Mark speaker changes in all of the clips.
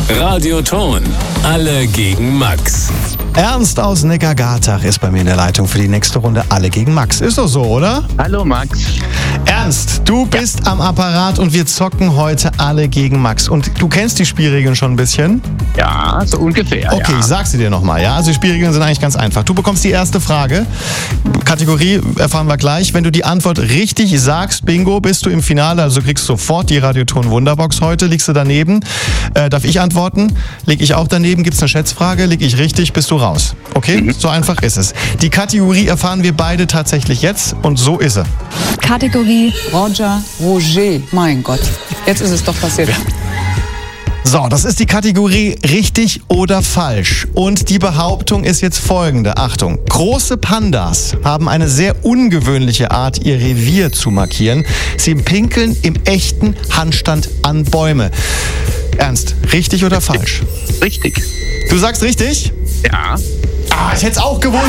Speaker 1: Radioton. Alle gegen Max.
Speaker 2: Ernst aus Neckargartach ist bei mir in der Leitung für die nächste Runde Alle gegen Max. Ist doch so, oder?
Speaker 3: Hallo Max.
Speaker 2: Ernst, du bist am Apparat und wir zocken heute Alle gegen Max. Und du kennst die Spielregeln schon ein bisschen?
Speaker 3: Ja, so ungefähr.
Speaker 2: Okay,
Speaker 3: ja.
Speaker 2: ich sag sie dir nochmal, ja? Also die Spielregeln sind eigentlich ganz einfach. Du bekommst die erste Frage. Kategorie erfahren wir gleich. Wenn du die Antwort richtig sagst, bingo, bist du im Finale. Also kriegst sofort die Radioton Wunderbox heute. Liegst du daneben? Darf ich antworten? Leg ich auch daneben? Gibt's eine Schätzfrage? Leg ich richtig? Bist du raus. Okay? So einfach ist es. Die Kategorie erfahren wir beide tatsächlich jetzt und so ist sie.
Speaker 4: Kategorie
Speaker 5: Roger. Mein Gott, jetzt ist es doch passiert.
Speaker 2: So, das ist die Kategorie richtig oder falsch. Und die Behauptung ist jetzt folgende. Achtung, große Pandas haben eine sehr ungewöhnliche Art, ihr Revier zu markieren. Sie pinkeln im echten Handstand an Bäume. Ernst, richtig oder falsch?
Speaker 3: Richtig.
Speaker 2: Du sagst richtig?
Speaker 3: Ja.
Speaker 2: Ich hätte es auch gewusst.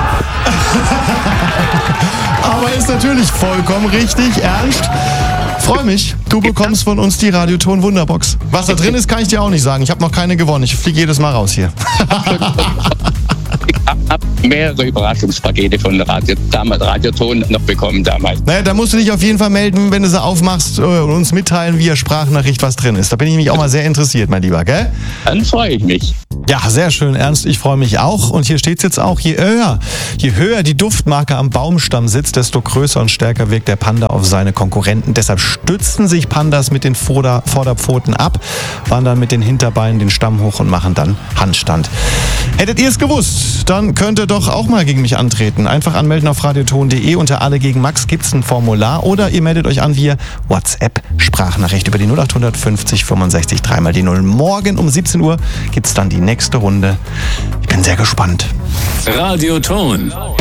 Speaker 2: Aber ist natürlich vollkommen richtig, Ernst. Freu mich, du bekommst von uns die Radioton Wunderbox. Was da drin ist, kann ich dir auch nicht sagen. Ich habe noch keine gewonnen. Ich fliege jedes Mal raus hier.
Speaker 3: Ich habe mehrere Überraschungspakete von Radioton noch bekommen damals.
Speaker 2: Naja, da musst du dich auf jeden Fall melden, wenn du sie aufmachst und uns mitteilen via Sprachnachricht, was drin ist. Da bin ich nämlich auch mal sehr interessiert, mein Lieber, gell?
Speaker 3: Dann freue ich mich.
Speaker 2: Ja, sehr schön, Ernst. Ich freue mich auch. Und hier steht's jetzt auch, je höher die Duftmarke am Baumstamm sitzt, desto größer und stärker wirkt der Panda auf seine Konkurrenten. Deshalb stützen sich Pandas mit den Vorderpfoten ab, wandern mit den Hinterbeinen den Stamm hoch und machen dann Handstand. Hättet ihr es gewusst, dann könnt ihr doch auch mal gegen mich antreten. Einfach anmelden auf radioton.de. Unter Alle gegen Max gibt's ein Formular oder ihr meldet euch an via WhatsApp Sprachnachricht über die 0800 50 65 3 mal die 0. Morgen um 17 Uhr gibt's dann die nächste Runde. Ich bin sehr gespannt.
Speaker 1: Radioton.